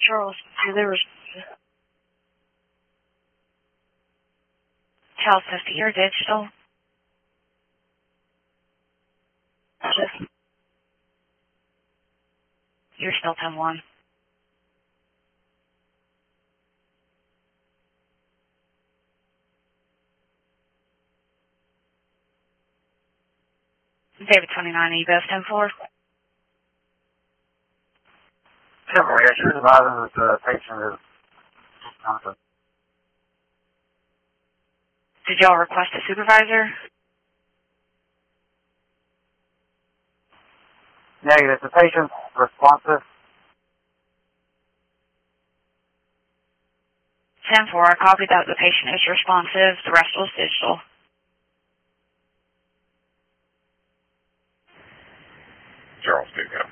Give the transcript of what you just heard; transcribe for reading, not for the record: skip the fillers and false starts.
Charles, there was Charles 50, you're digital. You're still 10-1. David 29, EBS 10-4. Simple, yeah, she was advising that the patient is conscious. Did y'all request a supervisor? Negative. The patient's responsive. 10-4, I copied that the patient is responsive. The rest was digital. Charles, take that.